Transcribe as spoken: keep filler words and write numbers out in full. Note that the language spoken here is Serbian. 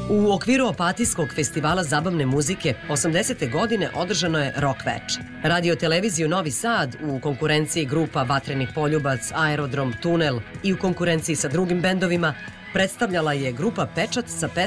U okviru Opatijskog festivala zabavne muzike osamdesete godine održano je Rock veče. Radio-televiziju Novi Sad u konkurenciji grupa Vatreni poljubac, Aerodrom, Tunel i u konkurenciji sa drugim bendovima predstavljala je grupa Pečat sa pesmom